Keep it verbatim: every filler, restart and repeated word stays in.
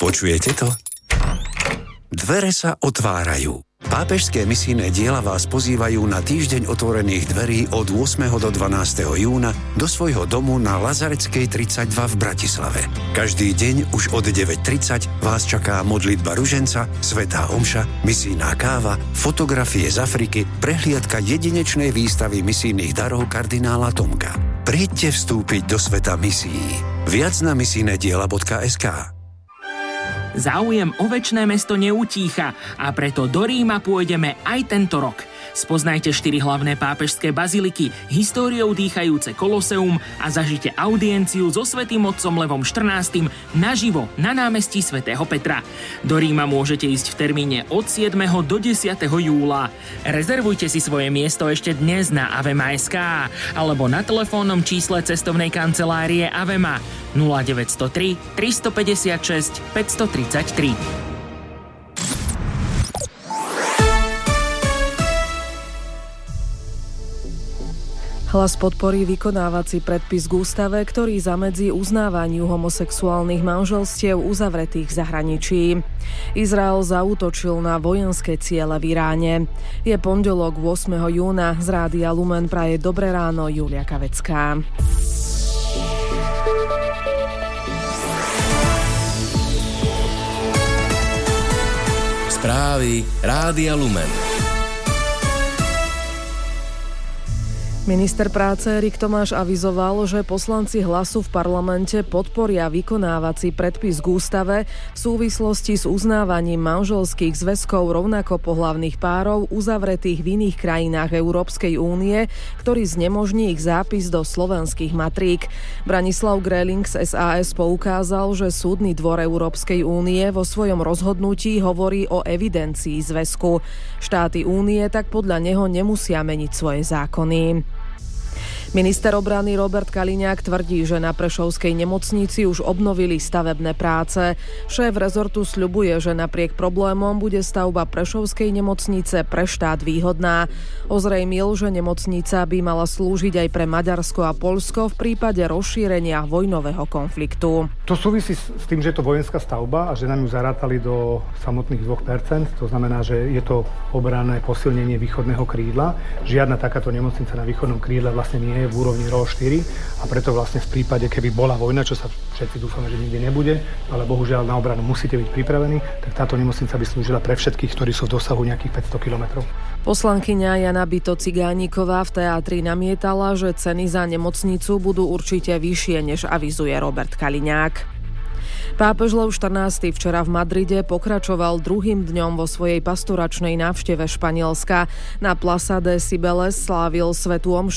Počujete to? Dvere sa otvárajú. Pápežské misijné diela vás pozývajú na týždeň otvorených dverí od ôsmeho do dvanásteho júna do svojho domu na Lazareckej tridsaťdva v Bratislave. Každý deň už od deväť tridsať vás čaká modlitba ruženca, svätá omša, misijná káva, fotografie z Afriky, prehliadka jedinečnej výstavy misijných darov kardinála Tomka. Príďte vstúpiť do sveta misií. Viac na misijné diela bodka es ká. Záujem o večné mesto neutícha a preto do Ríma pôjdeme aj tento rok. Spoznajte štyri hlavné pápežské baziliky, históriou dýchajúce Koloseum a zažite audienciu so svätým otcom Levom štrnástym naživo na námestí svätého Petra. Do Ríma môžete ísť v termíne od siedmeho do desiateho júla. Rezervujte si svoje miesto ešte dnes na avema bodka es ká alebo na telefónnom čísle cestovnej kancelárie Avema nula deväť nula tri, tristopäťdesiatšesť, päťstotridsaťtri. Hlas podporí vykonávací predpis k ústave, ktorý zamedzí uznávaniu homosexuálnych manželstiev uzavretých v zahraničí. Izrael zaútočil na vojenské ciele v Iráne. Je pondelok ôsmeho júna, z Rádia Lumen praje dobré ráno Julia Kavecká. Správy Rádia Lumen. Minister práce Erik Tomáš avizoval, že poslanci Hlasu v parlamente podporia vykonávací predpis k ústave v súvislosti s uznávaním manželských zväzkov rovnakopohlavných párov uzavretých v iných krajinách Európskej únie, ktorý znemožní ich zápis do slovenských matrík. Branislav Gréling z es a es poukázal, že Súdny dvor Európskej únie vo svojom rozhodnutí hovorí o evidencii zväzku. Štáty únie tak podľa neho nemusia meniť svoje zákony. Minister obrany Robert Kaliňák tvrdí, že na prešovskej nemocnici už obnovili stavebné práce. Šéf rezortu sľubuje, že napriek problémom bude stavba prešovskej nemocnice pre štát výhodná. Ozrejmil, že nemocnica by mala slúžiť aj pre Maďarsko a Poľsko v prípade rozšírenia vojnového konfliktu. To súvisí s tým, že je to vojenská stavba a že nám ju zarátali do samotných dvoch percent. To znamená, že je to obranné posilnenie východného krídla. Žiadna takáto nemocnica na východnom krídle vlastne nie je v úrovni er o štyri a preto vlastne v prípade, keby bola vojna, čo sa všetci dúfame, že nikdy nebude, ale bohužiaľ na obranu musíte byť pripravení, tak táto nemocnica by slúžila pre všetkých, ktorí sú v dosahu nejakých päťsto kilometrov. Poslankyňa Jana Bito Cigániková v teátri namietala, že ceny za nemocnicu budú určite vyššie, než avizuje Robert Kaliňák. Pápež Lev štrnásty včera v Madride pokračoval druhým dňom vo svojej pastoračnej návšteve Španielska. Na Plaza de Cibeles slávil svätú omšu